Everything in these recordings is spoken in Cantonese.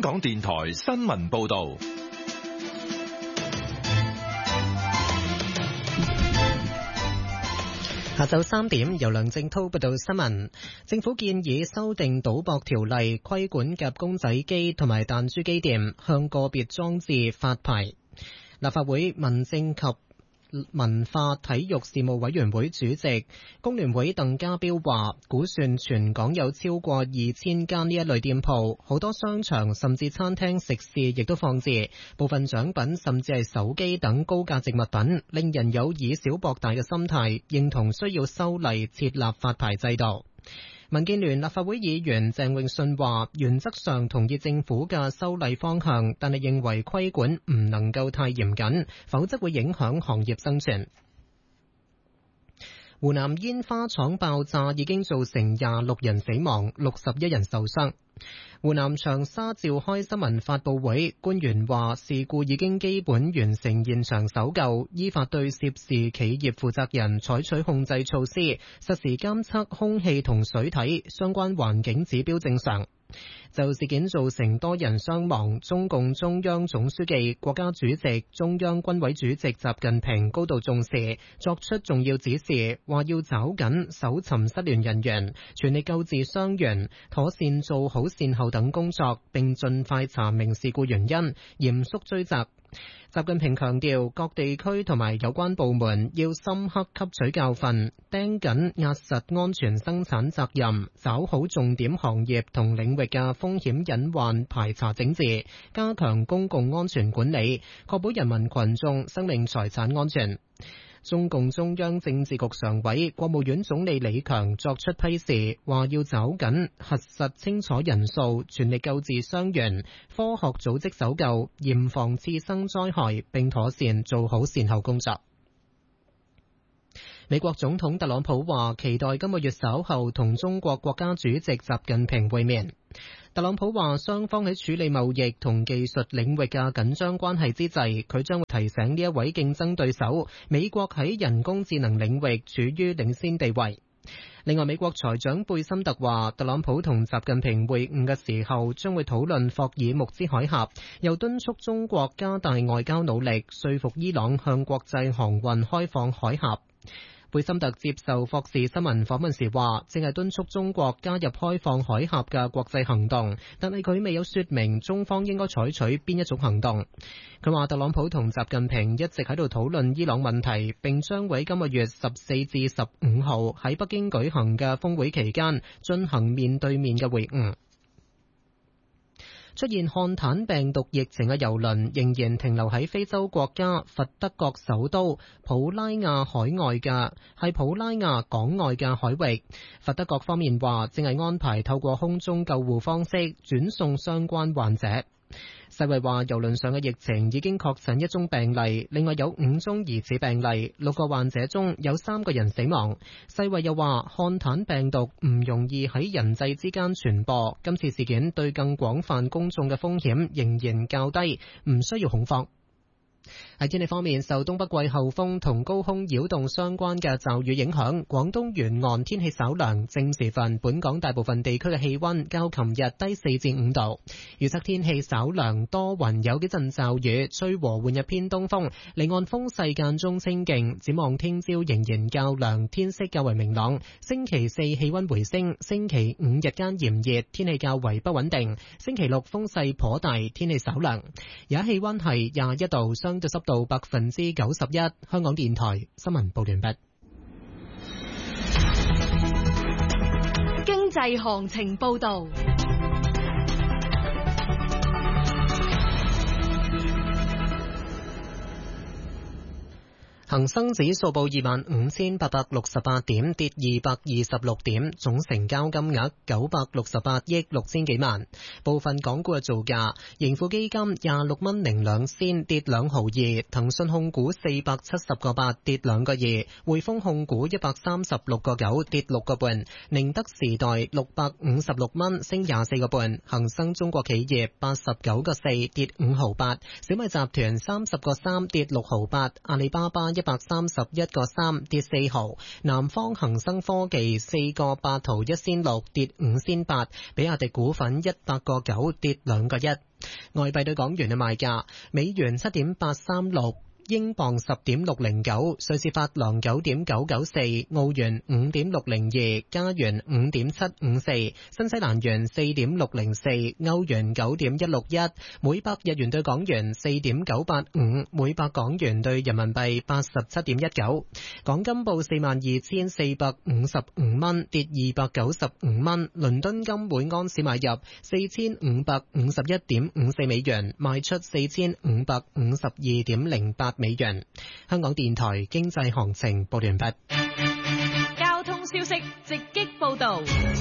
港電台新聞報道。 下晝3點，由梁正濤報道新聞。政府建議修訂賭博條例，規管夾公仔機同埋彈珠機店向個別裝置發牌。立法會民政及文化體育事務委員會主席工聯會鄧家彪話，估算全港有超過2000間呢一類店鋪，好多商場甚至餐廳食肆亦都放置，部分獎品甚至係手機等高價值物品，令人有以小博大嘅心態，認同需要修例設立發牌制度。民建聯立法會議員鄭泳舜話，原則上同意政府嘅修例方向，但係認為規管唔能夠太嚴謹，否則會影響行業生存。湖南煙花廠爆炸已經造成26人死亡，61人受傷。湖南長沙召開新聞發佈會，官員話事故已經基本完成現場搜救，依法對涉事企業負責人採取控制措施，實時監測空氣同水體，相關環境指標正常。就事件造成多人傷亡，中共中央總書記、國家主席、中央軍委主席習近平高度重視，作出重要指示，話要抓緊搜尋失聯人員，全力救治傷員，妥善做好善後等工作，並盡快查明事故原因，嚴肅追責。習近平強調，各地區同埋有關部門要深刻吸取教訓，盯緊壓實安全生產責任，抓好重點行業同領域嘅風險隱患排查整治，加強公共安全管理，確保人民群眾生命財產安全。中共中央政治局常委、國務院總理李強作出批示，話要抓緊核實清楚人數，全力救治傷員，科學組織搜救，嚴防次生災害，並妥善做好善後工作。美國總統特朗普話，期待今個月稍後同中國國家主席習近平會面。特朗普話，雙方喺處理貿易同技術領域嘅緊張關係之際，佢將會提醒呢一位競爭對手，美國喺人工智能領域處於領先地位。另外，美國財長貝森特話，特朗普同習近平會晤嘅時候將會討論霍爾木茲海峽，又敦促中國加大外交努力，說服伊朗向國際航運開放海峽。貝森特接受霍士新聞訪問時話，正係敦促中國加入開放海峽嘅國際行動，但係佢未有說明中方應該採取邊一種行動。佢話特朗普同習近平一直喺度討論伊朗問題，並將會今個月14至15號喺北京舉行嘅峰會期間進行面對面嘅會晤。出現漢坦病毒疫情嘅郵輪仍然停留喺非洲國家佛得角首都普拉亞普拉亞港外嘅海域。佛得角方面話，正係安排透過空中救護方式轉送相關患者。世衛話，郵輪上嘅疫情已經確診1宗病例，另外有5宗疑似病例，6個患者中有3個人死亡。世衛又話，漢坦病毒唔容易喺人際之間傳播，今次事件對更廣泛公眾嘅風險仍然較低，唔需要恐慌。喺天氣方面，受東北季候風同高空擾動相關嘅驟雨影響，廣東沿岸天氣稍涼，正時分本港大部分地區嘅氣溫較琴日低4至5度。預測天氣稍涼，多雲，有幾陣驟雨，吹和緩日偏東風，離岸風勢間中清勁。展望聽朝仍然較涼，天色較為明朗。星期四氣溫回升，星期五日間炎熱，天氣較為不穩定。星期六風勢頗大，天氣稍涼。而家氣溫係21度，相對濕度91%。香港電台新聞報完畢。 經濟行情報道。 恒生指數報25,868點，跌226點，總成交金額968億6千幾萬。部分港股嘅造價：盈富基金26蚊零2仙，跌2毫2；騰訊控股470個8，跌2個2；匯豐控股136個9，跌6個半；寧德時代656蚊，升24個半；恒生中國企業89個4，跌5毫8；小米集團30個3，跌6毫8；阿里巴巴131個3，跌4毫；南方恒生科技4個8毫1仙6，跌5仙8；比亞迪股份100個9，跌2個1。 外幣對港元嘅賣價：美元7.836。英鎊10.609，瑞士法郎9.994，澳元5.602，加元5.754，新西蘭元4.604，歐元9.161，每百日元對港元4.985，每百港元對人民幣87.19。港金報42,455蚊，跌295蚊。倫敦金每安士買入4,551.54美元，賣出4,552.08美元。香港電台經濟行情報完畢。 交通消息直擊報道。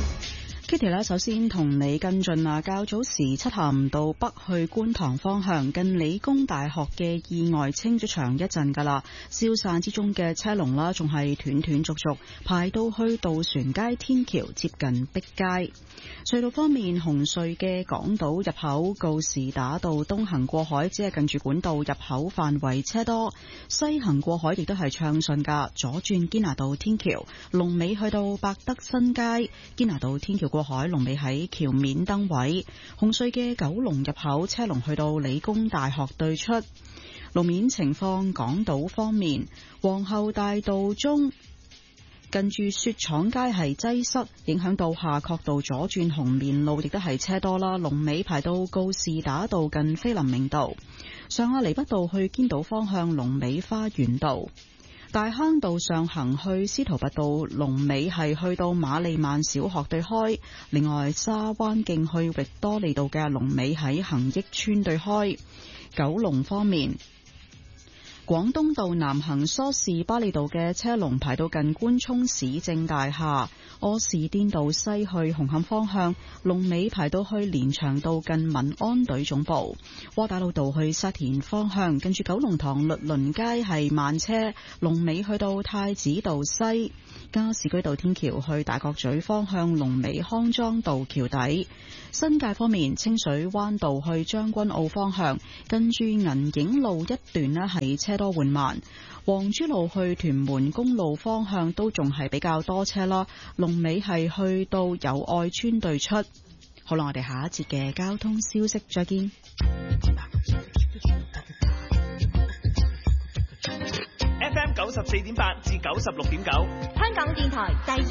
Kitty 咧，首先同你跟進啊，較早時漆咸道北去觀塘方向近理工大學嘅意外清咗場一陣噶啦，消散之中嘅車龍啦，仲係斷斷續續排到去渡船街天橋接近碧街。隧道方面，紅隧嘅港島入口告士打道東行過海只係近住管道入口範圍車多，西行過海亦都係暢順噶，左轉堅拿道天橋，龍尾去到百德新街，堅拿道天橋過海龍尾喺橋面燈位。紅隧嘅九龍入口車龍去到理工大學對出。路面情況，港島方面，皇后大道中近住雪廠街係擠塞，影響到夏慤道左轉紅棉路亦都係車多啦，龍尾排到告士打道近菲林明道。上亞厘畢道去堅道方向龍尾花園道。大坑道上行去司徒拔道龍尾係去到瑪利曼小學對開。另外沙灣徑去域多利道嘅龍尾喺恒益村對開。九龍方面，廣東道南行梳士巴利道嘅車龍排到近官涌市政大廈。柯士甸道西去紅磡方向龍尾排到去連翔道近民安隊總部。窩打老道去沙田方向近住九龍塘律倫街係慢車，龍尾去到太子道西。加士居道天橋去大角咀方向龍尾康莊道橋底。新界方面，清水灣道去將軍澳方向近住銀影路一段呢係車多緩慢。黃珠路去屯門公路方向都仲係比較多車啦，龍尾係去到友愛村對出。好啦，我哋下一節嘅交通消息再見。 FM 94.8至96.9， 香港電台第二